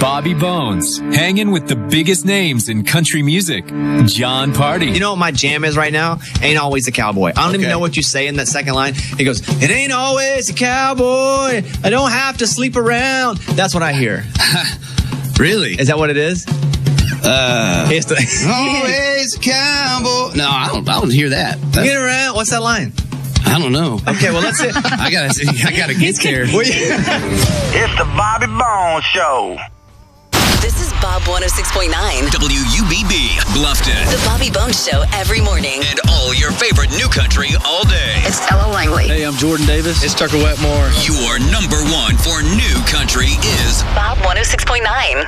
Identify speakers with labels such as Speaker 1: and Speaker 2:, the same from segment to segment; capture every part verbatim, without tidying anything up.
Speaker 1: Bobby Bones, hanging with the biggest names in country music. John Party.
Speaker 2: You know what my jam is right now? Ain't always a cowboy. I don't okay. even know what you say in that second line. He goes, it ain't always a cowboy. I don't have to sleep around. That's what I hear.
Speaker 3: Really?
Speaker 2: Is that what it is?
Speaker 3: Uh,
Speaker 2: it's the
Speaker 3: always a cowboy. No, I don't. I don't hear that. That's,
Speaker 2: Get around. What's that line?
Speaker 3: I don't know.
Speaker 2: Okay, well that's it.
Speaker 3: I gotta. I gotta get there.
Speaker 4: It's the Bobby Bones Show.
Speaker 5: This is Bob one oh six point nine.
Speaker 6: W U B B, Bluffton.
Speaker 5: The Bobby Bones Show every morning.
Speaker 6: And all your favorite new country all day.
Speaker 5: It's Ella Langley.
Speaker 7: Hey, I'm Jordan Davis.
Speaker 8: It's Tucker Wetmore.
Speaker 6: Your number one for new country is
Speaker 5: Bob one oh six point nine.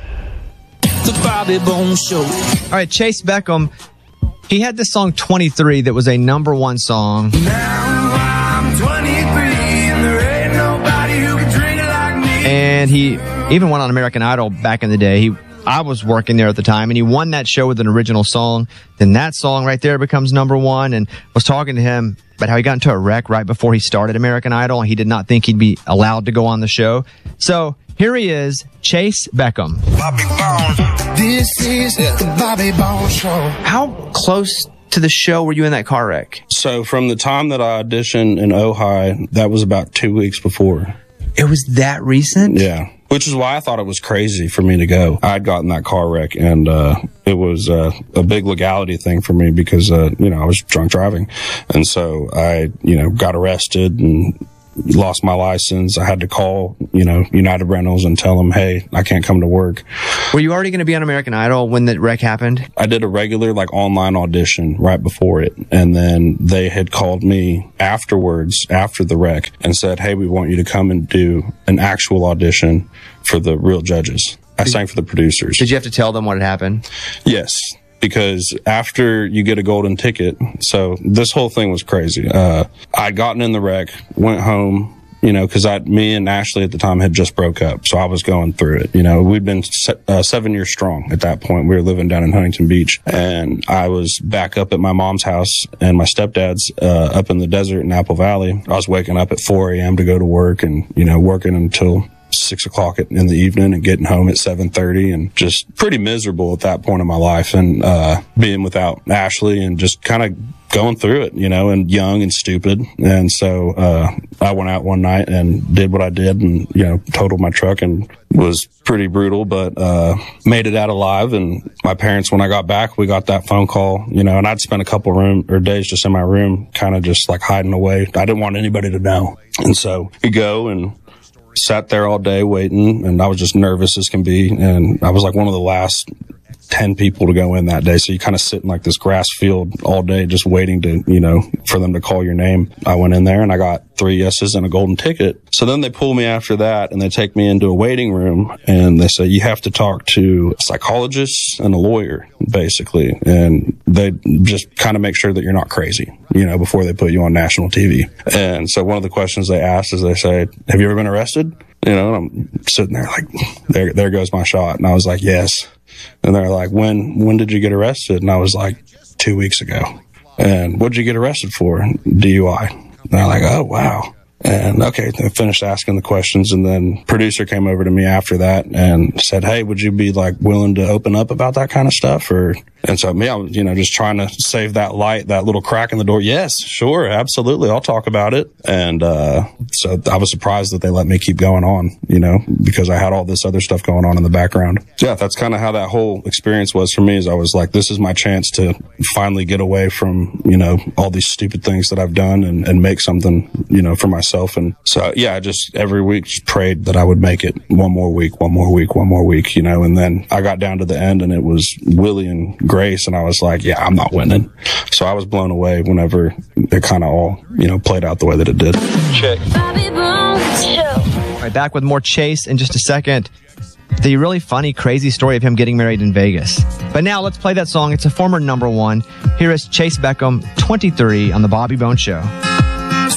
Speaker 9: The Bobby Bones Show.
Speaker 2: All right, Chase Beckham, he had this song twenty-three that was a number one song.
Speaker 9: Now I'm twenty-three and there ain't nobody who can drink it like me.
Speaker 2: And he even went on American Idol back in the day. He, I was working there at the time, and he won that show with an original song. Then that song right there becomes number one. And was talking to him about how he got into a wreck right before he started American Idol, and he did not think he'd be allowed to go on the show. So here he is, Chase Beckham.
Speaker 4: Bobby Bones.
Speaker 9: This is the Bobby Bones Show.
Speaker 2: How close to the show were you in that car wreck?
Speaker 10: So from the time that I auditioned in Ojai, that was about two weeks before.
Speaker 2: It was that recent?
Speaker 10: Yeah. Which is why I thought it was crazy for me to go. I had gotten that car wreck, and uh, it was uh, a big legality thing for me because, uh, you know, I was drunk driving. And so I, you know, got arrested and lost my license. I had to call, you know, United Rentals and tell them, hey, I can't come to work.
Speaker 2: Were you already going to be on American Idol when the wreck happened?
Speaker 10: I did a regular, like, online audition right before it. And then they had called me afterwards, after the wreck, and said, hey, we want you to come and do an actual audition for the real judges. I sang for the producers.
Speaker 2: Did you have to tell them what had happened?
Speaker 10: Yes. Because after you get a golden ticket, so this whole thing was crazy. Uh, I'd gotten in the wreck, went home, you know, because I, me and Ashley at the time had just broke up, so I was going through it. You know, we'd been se- uh, seven years strong at that point. We were living down in Huntington Beach, and I was back up at my mom's house and my stepdad's uh, up in the desert in Apple Valley. I was waking up at four a.m. to go to work, and you know, working until six o'clock in the evening and getting home at seven thirty, and just pretty miserable at that point in my life, and uh being without Ashley and just kind of going through it, you know, and young and stupid. And so uh I went out one night and did what I did, and you know, totaled my truck, and was pretty brutal, but uh made it out alive. And my parents, when I got back, we got that phone call, you know, and I'd spent a couple room or days just in my room, kind of just like hiding away. I didn't want anybody to know. And so we go and sat there all day waiting, and I was just nervous as can be. And I was like one of the last ten people to go in that day. So you kind of sit in like this grass field all day, just waiting to, you know, for them to call your name. I went in there and I got three yeses and a golden ticket. So then they pull me after that, and they take me into a waiting room, and they say, you have to talk to a psychologist and a lawyer, basically. And they just kind of make sure that you're not crazy, you know, before they put you on national T V. And so one of the questions they asked is, they say, have you ever been arrested? You know, and I'm sitting there like, there, there goes my shot. And I was like, yes. And they're like, when, when did you get arrested? And I was like, two weeks ago. And what did you get arrested for? D U I. And they're like, oh, wow. And okay, they finished asking the questions, and then producer came over to me after that and said, hey, would you be like willing to open up about that kind of stuff? Or, and so me, I was, you know, just trying to save that light, that little crack in the door. Yes, sure. Absolutely. I'll talk about it. And, uh, so I was surprised that they let me keep going on, you know, because I had all this other stuff going on in the background. Yeah. That's kind of how that whole experience was for me. Is I was like, this is my chance to finally get away from, you know, all these stupid things that I've done, and, and make something, you know, for myself. And so, yeah, I just every week just prayed that I would make it one more week, one more week, one more week, you know. And then I got down to the end, and it was Willie and Grace, and I was like, yeah, I'm not winning. So I was blown away whenever it kind of all, you know, played out the way that it did. Check.
Speaker 5: Bobby Bones Show.
Speaker 2: All right, back with more Chase in just a second. The really funny, crazy story of him getting married in Vegas. But now let's play that song. It's a former number one. Here is Chase Beckham, twenty-three, on the Bobby Bones Show.